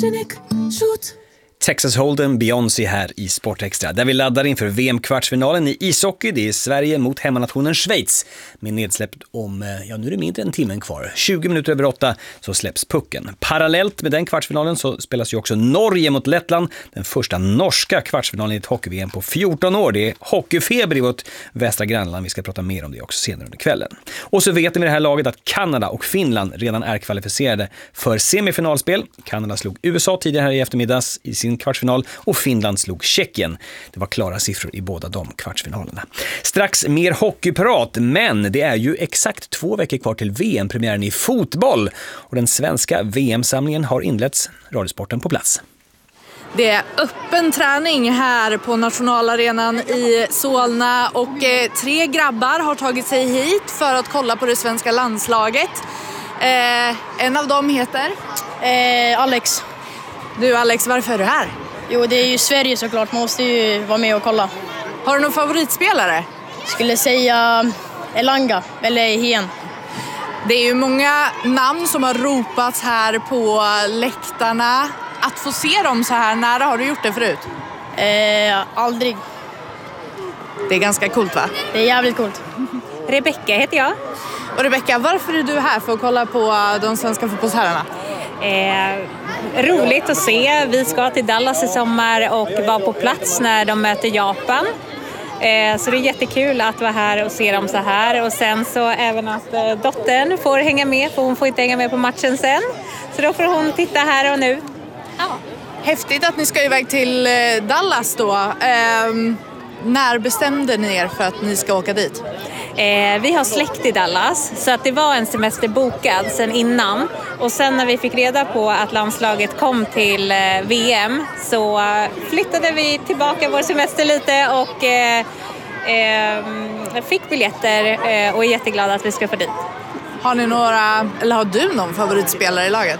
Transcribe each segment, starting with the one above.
Arsenic, shoot. Texas Hold'em, Beyoncé här i Sportextra, där vi laddar inför VM-kvartsfinalen i ishockey. Det är Sverige mot hemmanationen Schweiz med nedsläpp om, nu är det mindre än timmen kvar. 20 minuter över 8 så släpps pucken. Parallellt med den kvartsfinalen så spelas ju också Norge mot Lettland, den första norska kvartsfinalen i ett hockey-VM på 14 år. Det är hockeyfeber i vårt västra grannland. Vi ska prata mer om det också senare under kvällen. Och så vet ni med det här laget att Kanada och Finland redan är kvalificerade för semifinalspel. Kanada slog USA tidigare här i eftermiddags i sin kvartsfinal och Finland slog Tjeckien. Det var klara siffror i båda de kvartsfinalerna. Strax mer hockeyprat, men det är ju exakt 2 veckor kvar till VM-premiären i fotboll och den svenska VM-samlingen har inletts. Radiosporten på plats. Det är öppen träning här på nationalarenan i Solna och 3 grabbar har tagit sig hit för att kolla på det svenska landslaget. En av dem heter? Alex. Du Alex, varför är du här? Jo, det är ju Sverige såklart. Man måste ju vara med och kolla. Har du någon favoritspelare? Skulle säga Elanga eller Hien. Det är ju många namn som har ropats här på läktarna. Att få se dem så här nära, har du gjort det förut? Aldrig. Det är ganska coolt, va? Det är jävligt coolt. Rebecka heter jag. Och Rebecka, varför är du här för att kolla på de svenska fotbollsherrarna? Roligt att se. Vi ska till Dallas i sommar och vara på plats när de möter Japan. Så det är jättekul att vara här och se dem så här. Och sen så även att dottern får hänga med, för hon får inte hänga med på matchen sen. Så då får hon titta här och nu. Ja. Häftigt att ni ska iväg till Dallas då. När bestämde ni er för att ni ska åka dit? Vi har släkt i Dallas, så att det var en semester bokad sen innan. Och sen när vi fick reda på att landslaget kom till VM så flyttade vi tillbaka vår semester lite och fick biljetter och är jätteglada att vi ska få dit. Har du någon favoritspelare i laget?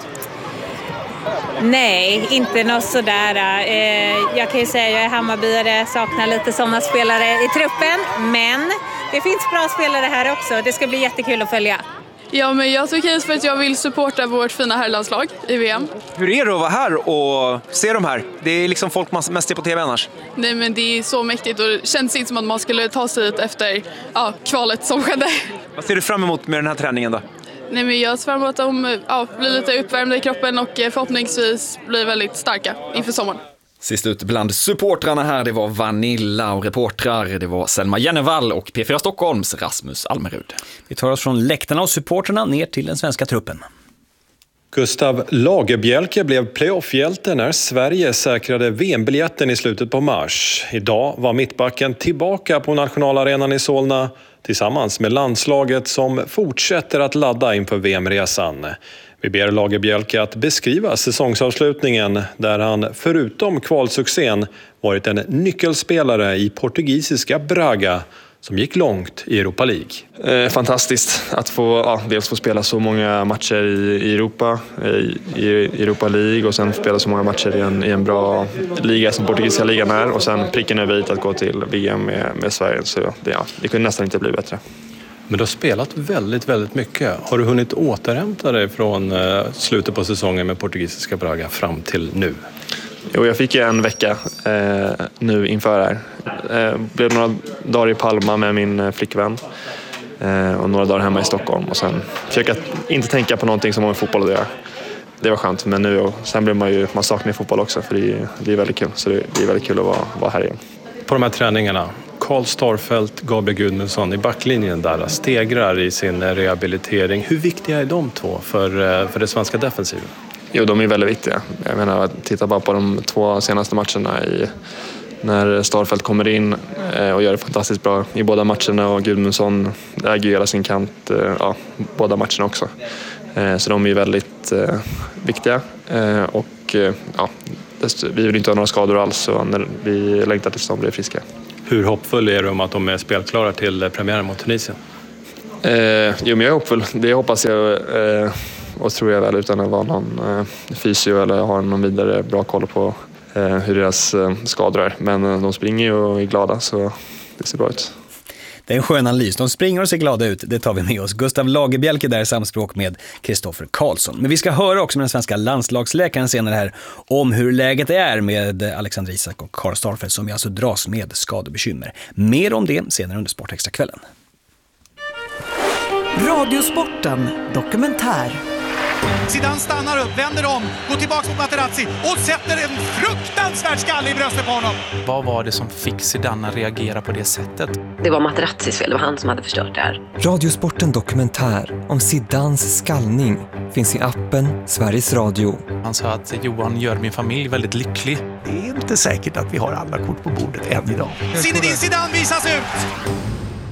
Nej, inte något sådär. Jag kan ju säga att jag är Hammarbyare, saknar lite sådana spelare i truppen. Men det finns bra spelare här också. Det ska bli jättekul att följa. Ja, men jag tycker hit för att jag vill supporta vårt fina herrlandslag i VM. Hur är det att vara här och se de här? Det är liksom folk mest ser på tv annars. Nej, men det är så mäktigt och det känns inte som att man skulle ta sig hit efter kvalet som skedde. Vad ser du fram emot med den här träningen då? Nej, men jag ser fram emot att de blir lite uppvärmda i kroppen och förhoppningsvis blir väldigt starka inför sommaren. Sist ut bland supportrarna här, det var Vanilla och reportrar. Det var Selma Jennevall och P4 Stockholms Rasmus Almerud. Vi tar oss från läktarna och supportrarna ner till den svenska truppen. Gustav Lagerbielke blev playoffhjälte när Sverige säkrade VM-biljetten i slutet på mars. Idag var mittbacken tillbaka på nationalarenan i Solna tillsammans med landslaget som fortsätter att ladda inför VM-resan. Vi ber Lagerbielke att beskriva säsongsavslutningen där han förutom kvalsuccén varit en nyckelspelare i portugisiska Braga som gick långt i Europa League. Fantastiskt att få dels få spela så många matcher i Europa, i Europa League och sen spela så många matcher i en bra liga som portugisiska ligan är och sen pricken över hit att gå till VM med Sverige. Så det kunde nästan inte bli bättre. Men du har spelat väldigt, väldigt mycket. Har du hunnit återhämta dig från slutet på säsongen med portugisiska Braga fram till nu? Jo, jag fick en vecka nu inför här. Blev några dagar i Palma med min flickvän och några dagar hemma i Stockholm. Och sen försöka inte tänka på någonting som har med fotboll att göra. Det var skönt, men nu sen blir man saknar fotboll också för det är väldigt kul. Så det är väldigt kul att vara här igen. På de här träningarna, Karl Starfelt, Gabriel Gudmundsson i backlinjen där stegrar i sin rehabilitering. Hur viktiga är de två för det svenska defensiven? Jo, de är väldigt viktiga. Jag menar, titta bara på de 2 senaste matcherna när Starfelt kommer in och gör det fantastiskt bra i båda matcherna och Gudmundsson äger hela sin kant båda matcherna också. Så de är väldigt viktiga och vi vill inte ha några skador alls så när vi längtar tills de blir friska. Hur hoppfull är du om att de är spelklara till premiären mot Tunisien? Jo, men jag är hoppfull. Det hoppas jag och tror jag väl utan att vara någon fysio eller ha någon vidare bra koll på hur deras skador är. Men de springer ju och är glada så det ser bra ut. Det är en skön analys. De springer och ser glada ut. Det tar vi med oss. Gustav Lagerbielke där i samspråk med Kristoffer Karlsson. Men vi ska höra också med den svenska landslagsläkaren senare här om hur läget är med Alexander Isak och Karl Starfelt som alltså dras med skadebekymmer. Mer om det senare under Sportextra-kvällen. Radiosporten dokumentär. Zidane stannar upp, vänder om, går tillbaka mot Materazzi och sätter en fruktansvärd skalle i bröstet på honom. Vad var det som fick Zidane att reagera på det sättet? Det var Materazzis fel, det var han som hade förstört det här. Radiosporten dokumentär om Zidanes skallning finns i appen Sveriges Radio. Han sa att Johan gör min familj väldigt lycklig. Det är inte säkert att vi har alla kort på bordet än idag. Zinedine Zidane visas ut!